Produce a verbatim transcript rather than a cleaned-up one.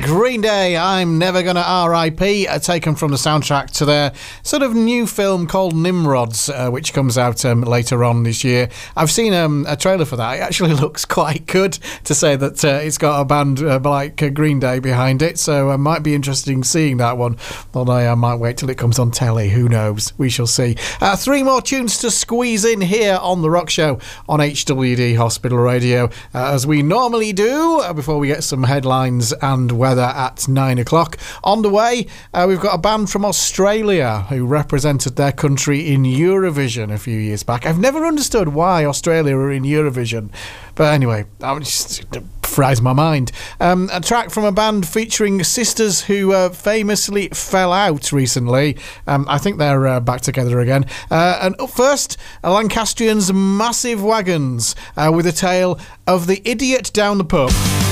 Green Day, I'm Never Gonna R I P, uh, taken from the soundtrack to their sort of new film called Nimrods, uh, which comes out um, later on this year. I've seen um, a trailer for that. It actually looks quite good, to say that uh, it's got a band uh, like uh, Green Day behind it, so it might be interesting seeing that one. Although I might wait till it comes on telly, who knows? We shall see. Uh, three more tunes to squeeze in here on The Rock Show on H W D Hospital Radio, uh, as we normally do, uh, before we get some headlines and weather at nine o'clock. On the way, uh, we've got a band from Australia who represented their country in Eurovision a few years back. I've never understood why Australia are in Eurovision, but anyway, I'm just fries my mind. Um, a track from a band featuring sisters who uh, famously fell out recently. Um, I think they're uh, back together again. Uh, and up first, Lancastrian's Massive Wagons uh, with a tale of the idiot down the pub.